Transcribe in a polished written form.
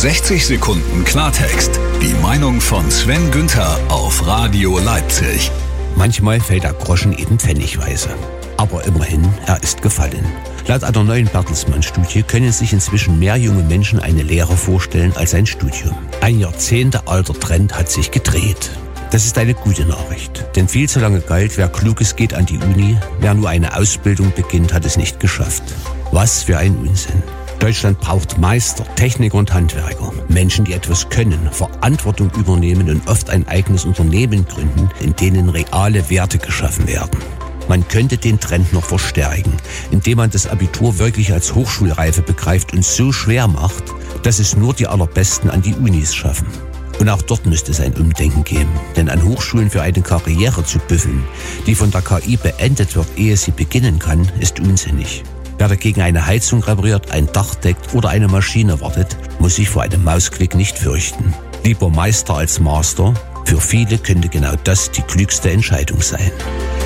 60 Sekunden Klartext. Die Meinung von Sven Günther auf Radio Leipzig. Manchmal fällt der Groschen eben pfennigweise. Aber immerhin, er ist gefallen. Laut einer neuen Bertelsmann-Studie können sich inzwischen mehr junge Menschen eine Lehre vorstellen als ein Studium. Ein jahrzehntealter Trend hat sich gedreht. Das ist eine gute Nachricht, denn viel zu lange galt, wer Kluges geht an die Uni, wer nur eine Ausbildung beginnt, hat es nicht geschafft. Was für ein Unsinn. Deutschland braucht Meister, Techniker und Handwerker. Menschen, die etwas können, Verantwortung übernehmen und oft ein eigenes Unternehmen gründen, in denen reale Werte geschaffen werden. Man könnte den Trend noch verstärken, indem man das Abitur wirklich als Hochschulreife begreift und so schwer macht, dass es nur die Allerbesten an die Unis schaffen. Und auch dort müsste es ein Umdenken geben, denn an Hochschulen für eine Karriere zu büffeln, die von der KI beendet wird, ehe sie beginnen kann, ist unsinnig. Wer dagegen eine Heizung repariert, ein Dach deckt oder eine Maschine wartet, muss sich vor einem Mausklick nicht fürchten. Lieber Meister als Master, für viele könnte genau das die klügste Entscheidung sein.